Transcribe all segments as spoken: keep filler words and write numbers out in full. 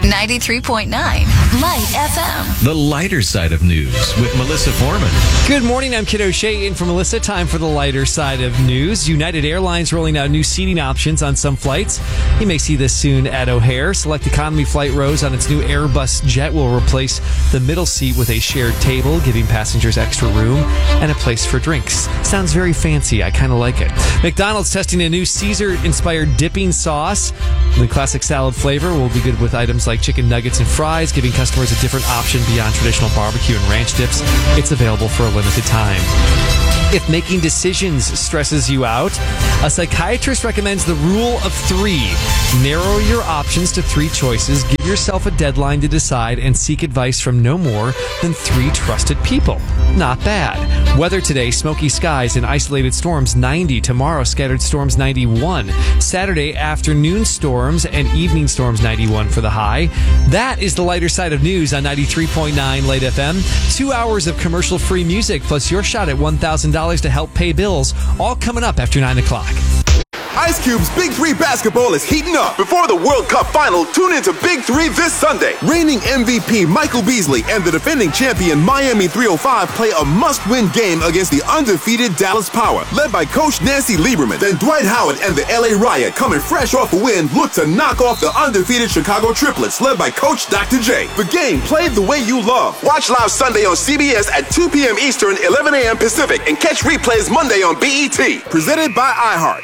ninety-three point nine Light F M. The lighter side of news with Melissa Foreman. Good morning, I'm Kid O'Shea in for Melissa. Time for the lighter side of news. United Airlines rolling out new seating options on some flights. You may see this soon at O'Hare. Select economy flight rows on its new Airbus jet will replace the middle seat with a shared table, giving passengers extra room and a place for drinks. Sounds very fancy. I kind of like it. McDonald's testing a new Caesar-inspired dipping sauce. The classic salad flavor will be good with items like chicken nuggets and fries, giving customers a different option beyond traditional barbecue and ranch dips. It's available for a limited time. If making decisions stresses you out, a psychiatrist recommends the rule of three. Narrow your options to three choices, give yourself a deadline to decide, and seek advice from no more than three trusted people. Not bad. Weather today, smoky skies and isolated storms ninety. Tomorrow, scattered storms ninety-one. Saturday, afternoon storms and evening storms ninety-one for the high. That is the lighter side of news on ninety-three point nine Light F M. Two hours of commercial-free music plus your shot at one thousand dollars to help pay bills, all coming up after nine o'clock. Ice Cube's Big Three basketball is heating up. Before the World Cup final, tune into Big Three this Sunday. Reigning M V P Michael Beasley and the defending champion Miami three oh five play a must-win game against the undefeated Dallas Power, led by Coach Nancy Lieberman. Then Dwight Howard and the L A Riot, coming fresh off a win, look to knock off the undefeated Chicago Triplets, led by Coach Doctor J. The game played the way you love. Watch live Sunday on C B S at two p.m. Eastern, eleven a.m. Pacific, and catch replays Monday on B E T. Presented by iHeart.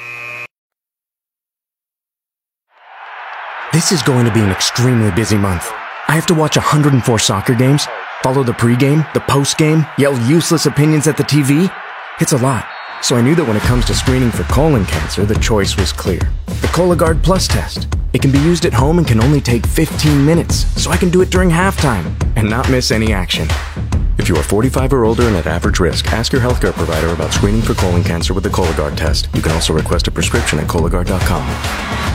This is going to be an extremely busy month. I have to watch one hundred four soccer games, follow the pregame, the postgame, yell useless opinions at the T V. It's a lot. So I knew that when it comes to screening for colon cancer, the choice was clear. The Cologuard Plus test. It can be used at home and can only take fifteen minutes, so I can do it during halftime and not miss any action. If you are forty-five or older and at average risk, ask your healthcare provider about screening for colon cancer with the Cologuard test. You can also request a prescription at Cologuard dot com.